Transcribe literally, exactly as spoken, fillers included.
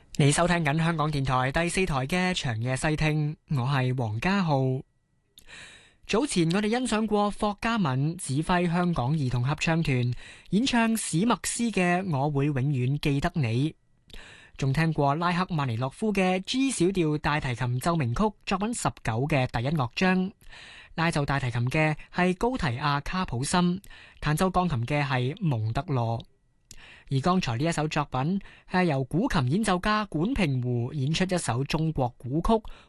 你收聽緊香港電台第四台嘅長夜細聽，我係黃家浩。早前我哋欣賞過霍嘉敏指揮香港兒童合唱團演唱史密斯嘅《我會永遠記得你》，仲聽過拉克曼尼諾夫嘅 G 小調大提琴奏鳴曲作品十九嘅第一樂章。拉奏大提琴嘅係高提亞卡普森，彈奏鋼琴嘅係蒙特羅。而剛才呢一首作品係由古琴演奏家管平湖演出一首中國古曲《